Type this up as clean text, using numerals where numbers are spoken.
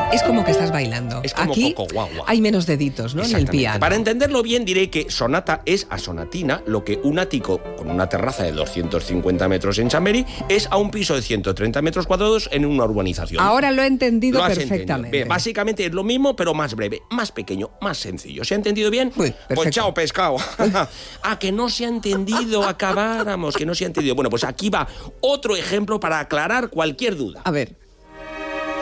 Es como que estás bailando. Es como Aquí Coco Guagua. hay menos deditos, ¿no? En el piano. Para entenderlo bien diré que sonata es a sonatina lo que un ático con una terraza de 250 metros en Chamberí es a un piso de 130 metros cuadrados en una urbanización. Ahora lo he entendido Lo has perfectamente. entendido. Bien, básicamente es lo mismo, pero más breve, más pequeño, más sencillo. ¿Se ha entendido bien? Uy, pues chao, pescado. Que no se ha entendido, acabáramos, que no se ha entendido. Bueno, pues aquí va otro ejemplo para aclarar cualquier duda. A ver.